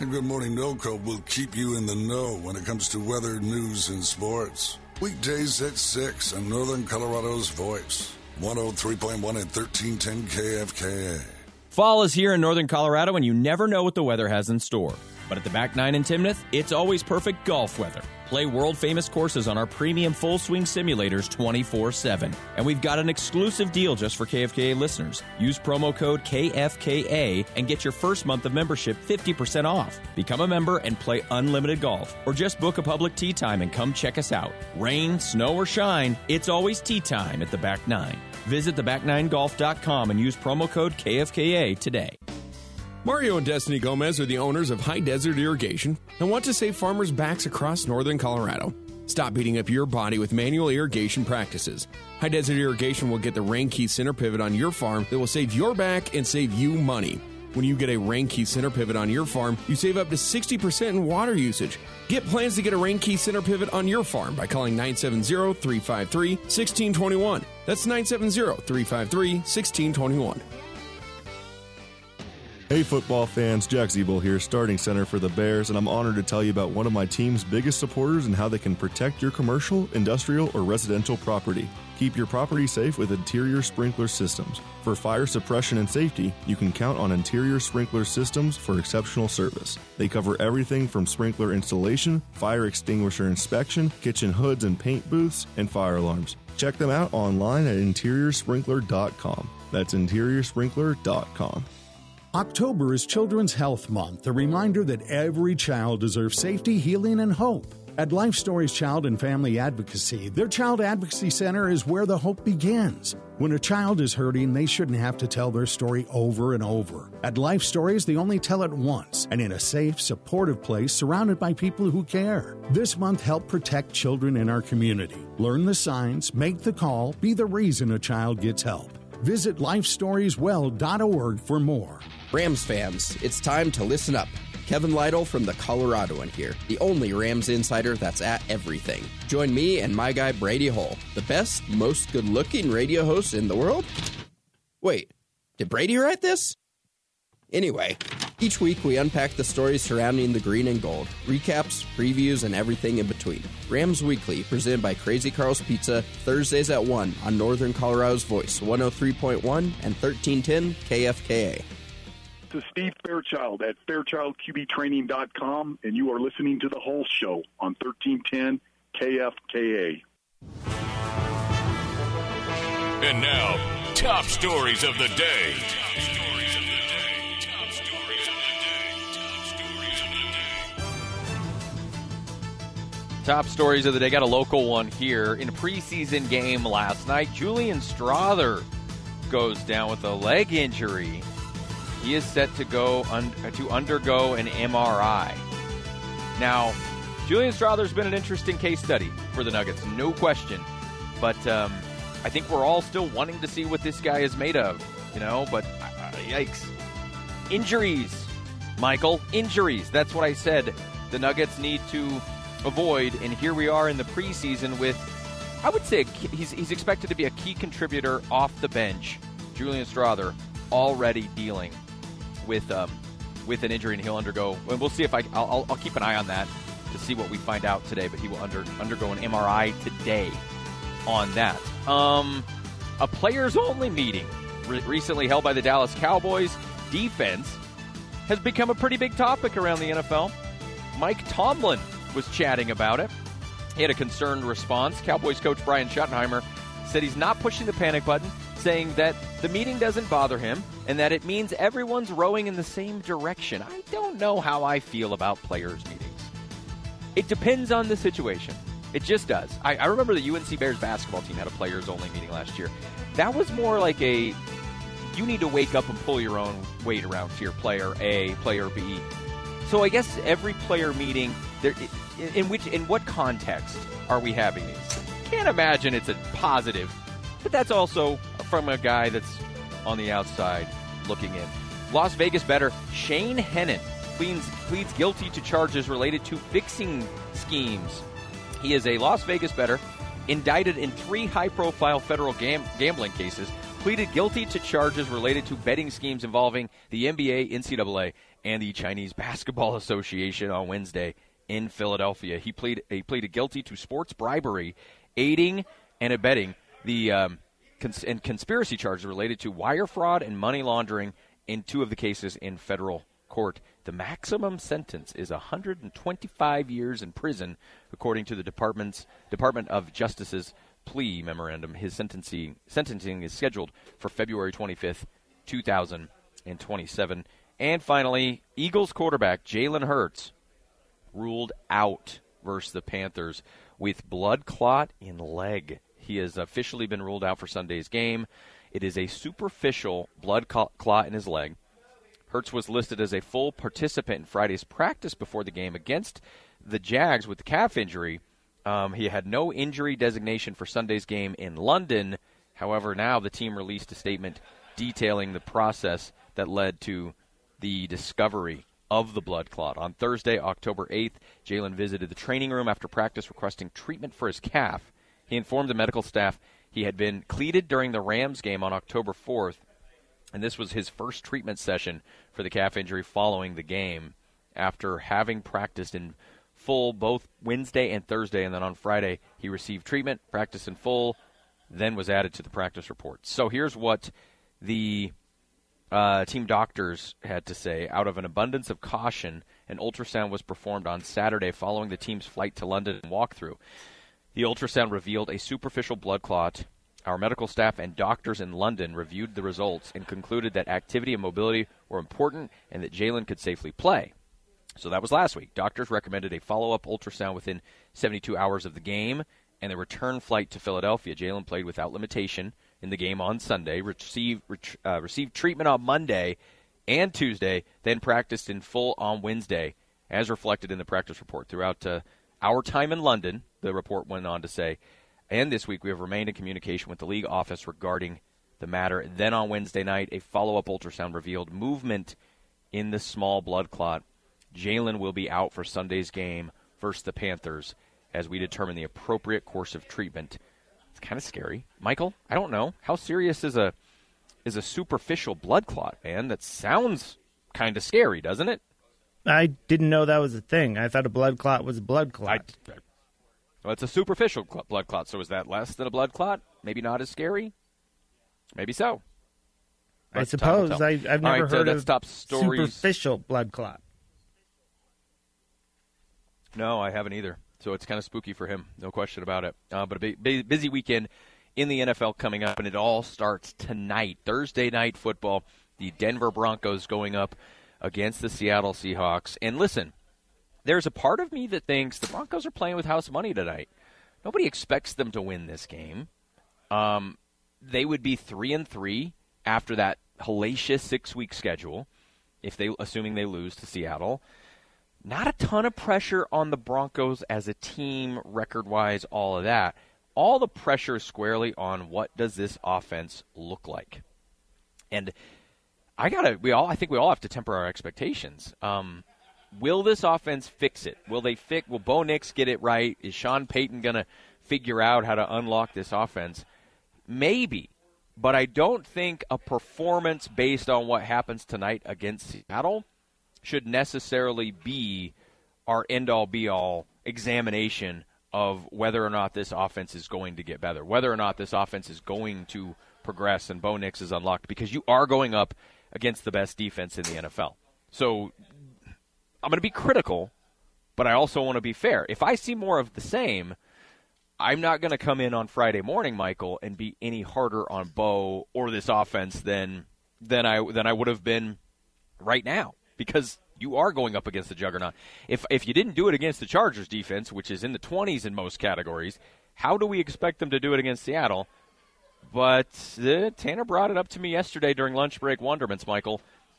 And Good Morning NoCo will keep you in the know when it comes to weather, news, and sports. Weekdays at 6 on Northern Colorado's Voice. 103.1 and 1310 KFKA. Fall is here in Northern Colorado, and you never know what the weather has in store. But at the Back Nine in Timnath, it's always perfect golf weather. Play world-famous courses on our premium full-swing simulators 24/7. And we've got an exclusive deal just for KFKA listeners. Use promo code KFKA and get your first month of membership 50% off. Become a member and play unlimited golf. Or just book a public tee time and come check us out. Rain, snow, or shine, it's always tee time at the Back Nine. Visit theback9golf.com and use promo code KFKA today. Mario and Destiny Gomez are the owners of High Desert Irrigation and want to save farmers' backs across northern Colorado. Stop beating up your body with manual irrigation practices. High Desert Irrigation will get the Rain Key center pivot on your farm that will save your back and save you money. When you get a Rain Key center pivot on your farm, you save up to 60% in water usage. Get plans to get a Rain Key center pivot on your farm by calling 970-353-1621. That's 970-353-1621. Hey football fans, Jack Zeeble here, starting center for the Bears, and I'm honored to tell you about one of my team's biggest supporters and how they can protect your commercial, industrial, or residential property. Keep your property safe with Interior Sprinkler Systems. For fire suppression and safety, you can count on Interior Sprinkler Systems for exceptional service. They cover everything from sprinkler installation, fire extinguisher inspection, kitchen hoods and paint booths, and fire alarms. Check them out online at interiorsprinkler.com. That's interiorsprinkler.com. October is Children's Health Month, a reminder that every child deserves safety, healing, and hope. At Life Stories Child and Family Advocacy, their Child Advocacy Center is where the hope begins. When a child is hurting, they shouldn't have to tell their story over and over. At Life Stories, they only tell it once, and in a safe, supportive place surrounded by people who care. This month, help protect children in our community. Learn the signs, make the call, be the reason a child gets help. Visit lifestorieswell.org for more. Rams fans, it's time to listen up. Kevin Lytle from the Coloradoan here, the only Rams insider that's at everything. Join me and my guy Brady Hull, the best, most good-looking radio host in the world. Wait, did Brady write this? Anyway, each week we unpack the stories surrounding the green and gold, recaps, previews, and everything in between. Rams Weekly, presented by Crazy Carl's Pizza, Thursdays at 1 on Northern Colorado's Voice, 103.1 and 1310 KFKA. This is Steve Fairchild at FairchildQBTraining.com, and you are listening to The Hull Show on 1310 KFKA. And now, top stories of the day. Top stories of the day. Got a local one here. In a preseason game last night, Julian Strother goes down with a leg injury. He is set to go to undergo an MRI. Now, Julian Strother's been an interesting case study for the Nuggets, no question. But I think we're all still wanting to see what this guy is made of, but yikes. Injuries, Michael, injuries. That's what I said the Nuggets need to avoid, and here we are in the preseason with, I would say, he's expected to be a key contributor off the bench. Julian Strother already dealing with an injury, and he'll undergo, and we'll see if I'll keep an eye on that to see what we find out today, but he will undergo an MRI today on that. A players-only meeting recently held by the Dallas Cowboys. Defense has become a pretty big topic around the NFL. Mike Tomlin was chatting about it. He had a concerned response. Cowboys coach Brian Schottenheimer said he's not pushing the panic button, saying that the meeting doesn't bother him and that it means everyone's rowing in the same direction. I don't know how I feel about players' meetings. It depends on the situation. It just does. I remember the UNC Bears basketball team had a players-only meeting last year. That was more like you need to wake up and pull your own weight around to your player A, player B. So I guess every player meeting, in what context are we having these? Can't imagine it's a positive, but that's also from a guy that's on the outside looking in. Las Vegas bettor Shane Hennon pleads guilty to charges related to fixing schemes. He is a Las Vegas bettor indicted in 3 high-profile federal gambling cases pleaded guilty to charges related to betting schemes involving the NBA, NCAA, and the Chinese Basketball Association on Wednesday in Philadelphia. He pleaded guilty to sports bribery, aiding and abetting and conspiracy charges related to wire fraud and money laundering in 2 of the cases in federal court. The maximum sentence is 125 years in prison, according to the Department of Justice's plea memorandum. His sentencing is scheduled for February 25th, 2027. And finally, Eagles quarterback Jalen Hurts ruled out versus the Panthers with blood clot in leg. He has officially been ruled out for Sunday's game. It is a superficial blood clot in his leg. Hurts was listed as a full participant in Friday's practice before the game against the Jags with the calf injury. He had no injury designation for Sunday's game in London. However, now the team released a statement detailing the process that led to the discovery of the blood clot. On Thursday, October 8th, Jalen visited the training room after practice requesting treatment for his calf. He informed the medical staff he had been cleated during the Rams game on October 4th, and this was his first treatment session for the calf injury following the game after having practiced in full both Wednesday and Thursday, and then on Friday he received treatment, practiced in full, then was added to the practice report. So here's what the team doctors had to say. Out of an abundance of caution, an ultrasound was performed on Saturday following the team's flight to London and walkthrough. The ultrasound revealed a superficial blood clot. Our medical staff and doctors in London reviewed the results and concluded that activity and mobility were important and that Jalen could safely play. So that was last week. Doctors recommended a follow-up ultrasound within 72 hours of the game and the return flight to Philadelphia. Jalen played without limitation in the game on Sunday, received treatment on Monday and Tuesday, then practiced in full on Wednesday, as reflected in the practice report. Throughout our time in London, the report went on to say, and this week we have remained in communication with the league office regarding the matter. Then on Wednesday night, a follow-up ultrasound revealed movement in the small blood clot. Jalen will be out for Sunday's game versus the Panthers as we determine the appropriate course of treatment. It's kind of scary. Michael, I don't know. How serious is a superficial blood clot, man? That sounds kind of scary, doesn't it? I didn't know that was a thing. I thought a blood clot was a blood clot. Well, it's a superficial blood clot, so is that less than a blood clot? Maybe not as scary? Maybe so. But I suppose. I've never heard of top stories. Superficial blood clot. No, I haven't either. So it's kind of spooky for him, no question about it. But a busy weekend in the NFL coming up, and it all starts tonight. Thursday night football, the Denver Broncos going up against the Seattle Seahawks. And listen, there's a part of me that thinks the Broncos are playing with house money tonight. Nobody expects them to win this game. They would be 3-3 after that hellacious 6-week schedule, assuming they lose to Seattle. Not a ton of pressure on the Broncos as a team, record-wise, all of that. All the pressure is squarely on what does this offense look like. And I think we all have to temper our expectations. Will this offense fix it? Will Bo Nix get it right? Is Sean Payton going to figure out how to unlock this offense? Maybe. But I don't think a performance based on what happens tonight against Seattle should necessarily be our end-all, be-all examination of whether or not this offense is going to get better, whether or not this offense is going to progress and Bo Nix is unlocked, because you are going up against the best defense in the NFL. So I'm going to be critical, but I also want to be fair. If I see more of the same, I'm not going to come in on Friday morning, Michael, and be any harder on Bo or this offense than I would have been right now. Because you are going up against the juggernaut. If you didn't do it against the Chargers defense, which is in the 20s in most categories, how do we expect them to do it against Seattle? But Tanner brought it up to me yesterday during lunch break wonderments, Michael.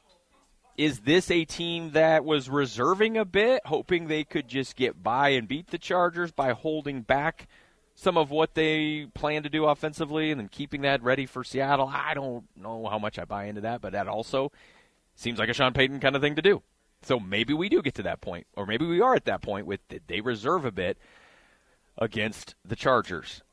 Is this a team that was reserving a bit, hoping they could just get by and beat the Chargers by holding back some of what they plan to do offensively and then keeping that ready for Seattle? I don't know how much I buy into that, but that also seems like a Sean Payton kind of thing to do. So maybe we do get to that point, or maybe we are at that point with they reserve a bit against the Chargers.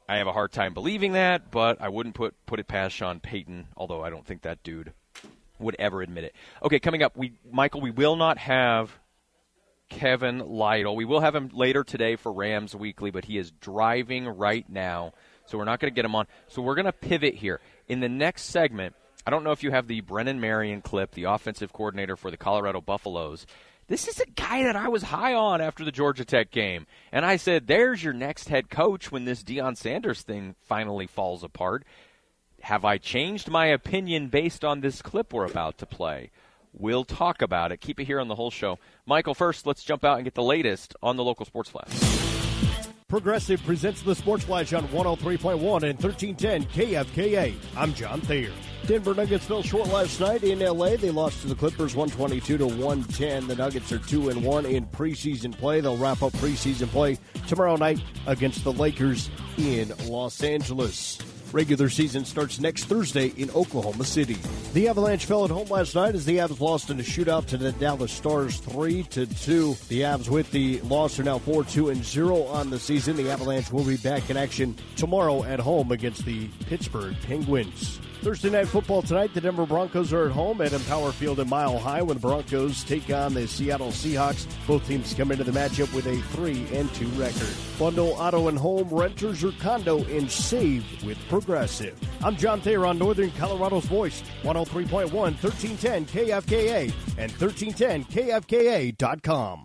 I have a hard time believing that, but I wouldn't put it past Sean Payton, although I don't think that dude would ever admit it. Okay, coming up, Michael, we will not have Kevin Lytle. We will have him later today for Rams Weekly, but he is driving right now, so we're not going to get him on. So we're going to pivot here. In the next segment, I don't know if you have the Brennan Marion clip, the offensive coordinator for the Colorado Buffaloes. This is a guy that I was high on after the Georgia Tech game. And I said, there's your next head coach when this Deion Sanders thing finally falls apart. Have I changed my opinion based on this clip we're about to play? We'll talk about it. Keep it here on the whole show. Michael, first, let's jump out and get the latest on the local sports flash. Progressive presents the Sports Flash on 103.1 and 1310 KFKA. I'm John Thayer. Denver Nuggets fell short last night in L.A. They lost to the Clippers 122-110. The Nuggets are 2-1 in preseason play. They'll wrap up preseason play tomorrow night against the Lakers in Los Angeles. Regular season starts next Thursday in Oklahoma City. The Avalanche fell at home last night as the Avs lost in a shootout to the Dallas Stars 3-2. The Avs with the loss are now 4-2-0 on the season. The Avalanche will be back in action tomorrow at home against the Pittsburgh Penguins. Thursday Night Football tonight, the Denver Broncos are at home at Empower Field in Mile High when the Broncos take on the Seattle Seahawks. Both teams come into the matchup with a 3-2 record. Bundle auto and home, renters or condo, and save with Progressive. I'm John Thayer on Northern Colorado's Voice, 103.1, 1310 KFKA, and 1310KFKA.com.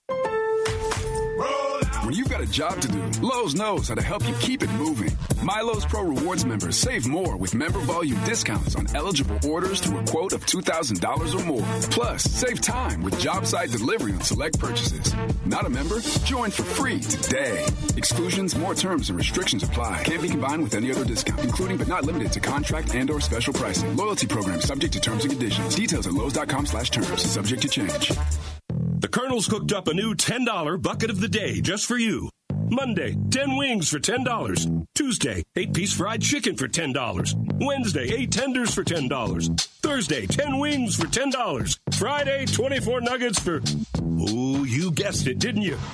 When you've got a job to do, Lowe's knows how to help you keep it moving. My Lowe's Pro Rewards members save more with member volume discounts on eligible orders to a quote of $2,000 or more. Plus, save time with job site delivery on select purchases. Not a member? Join for free today. Exclusions, more terms, and restrictions apply. Can't be combined with any other discount, including but not limited to contract and/or special pricing. Loyalty program subject to terms and conditions. Details at Lowe's.com/terms. Subject to change. The Colonel's cooked up a new $10 bucket of the day just for you. Monday, 10 wings for $10. Tuesday, 8-piece fried chicken for $10. Wednesday, 8 tenders for $10. Thursday, 10 wings for $10. Friday, 24 nuggets for... Oh, you guessed it, didn't you?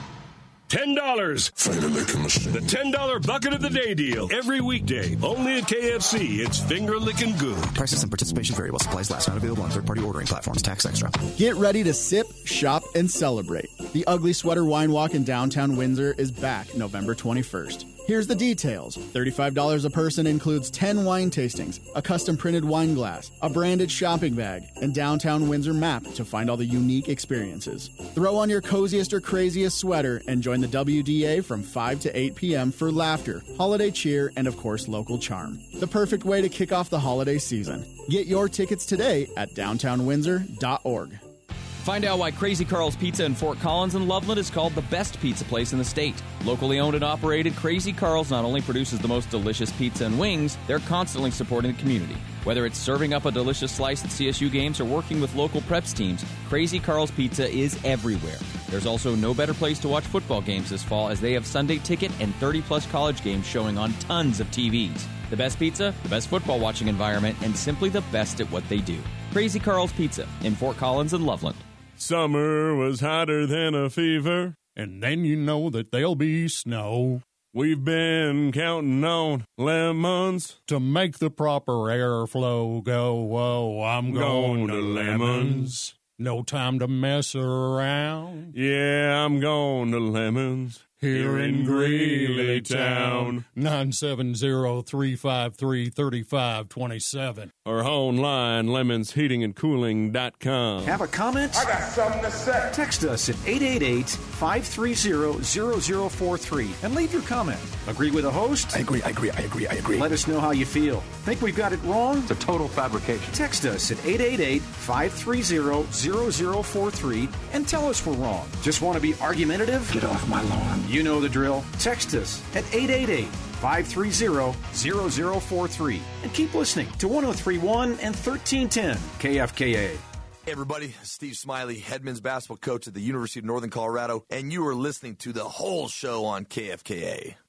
$10. Finger licking machine. The $10 bucket of the day deal. Every weekday. Only at KFC. It's finger licking good. Prices and participation vary while supplies last. Not available on third-party ordering platforms. Tax extra. Get ready to sip, shop, and celebrate. The Ugly Sweater Wine Walk in downtown Windsor is back November 21st. Here's the details. $35 a person includes 10 wine tastings, a custom printed wine glass, a branded shopping bag, and downtown Windsor map to find all the unique experiences. Throw on your coziest or craziest sweater and join the WDA from 5 to 8 p.m. for laughter, holiday cheer, and of course local charm. The perfect way to kick off the holiday season. Get your tickets today at downtownwindsor.org. Find out why Crazy Carl's Pizza in Fort Collins and Loveland is called the best pizza place in the state. Locally owned and operated, Crazy Carl's not only produces the most delicious pizza and wings, they're constantly supporting the community. Whether it's serving up a delicious slice at CSU games or working with local preps teams, Crazy Carl's Pizza is everywhere. There's also no better place to watch football games this fall as they have Sunday ticket and 30-plus college games showing on tons of TVs. The best pizza, the best football watching environment, and simply the best at what they do. Crazy Carl's Pizza in Fort Collins and Loveland. Summer was hotter than a fever, and then you know that there'll be snow. We've been counting on lemons to make the proper airflow go. Whoa, I'm going to lemons. No time to mess around. Yeah, I'm going to lemons. Here in Greeley Town. 970-353-3527. Or online, lemonsheatingandcooling.com. Have a comment? I got something to say. Text us at 888-530-0043 and leave your comment. Agree with the host? I agree. Let us know how you feel. Think we've got it wrong? It's a total fabrication. Text us at 888-530-0043 and tell us we're wrong. Just want to be argumentative? Get off my lawn. You know the drill. Text us at 888-530-0043 and keep listening to 103.1 and 1310 KFKA. Hey everybody, Steve Smiley, head men's basketball coach at the University of Northern Colorado, and you are listening to The Whole Show on KFKA.